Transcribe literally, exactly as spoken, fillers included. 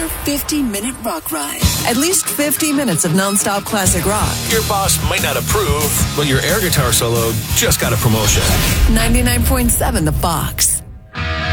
fifty-minute rock ride. At least fifty minutes of nonstop classic rock. Your boss might not approve, but your air guitar solo just got a promotion. ninety-nine point seven The Fox.